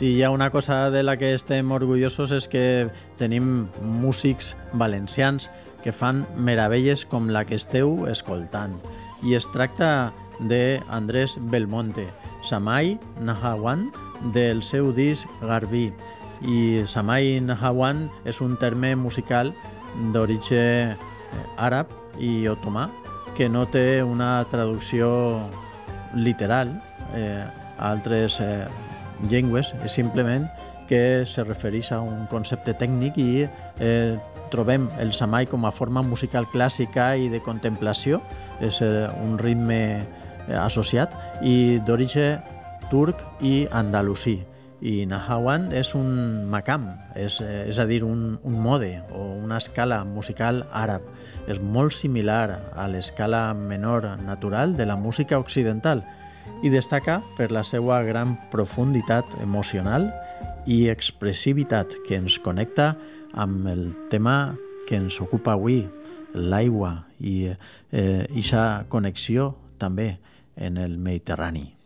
Si hi ha una cosa de la que estem orgullosos és que tenim músics valencians que fan meravelles com la que esteu escoltant. I es tracta d'Andrés Belmonte, Samay Nahawan, del seu disc Garbí. I Samay Nahawan és un terme musical d'origen àrab i otomà que no té una traducció literal a altres llengües, és simplement que se refereix a un concepte tècnic i trobem el samai com a forma musical clàssica i de contemplació, és un ritme associat i d'origen turc i andalusí. I Nahawan és un maqam, és a dir, un mode o una escala musical àrab. És molt similar a l'escala menor natural de la música occidental i destaca per la seva gran profunditat emocional i expressivitat que ens connecta amb el tema que ens ocupa avui, l'aigua i aquesta connexió també en el Mediterrani.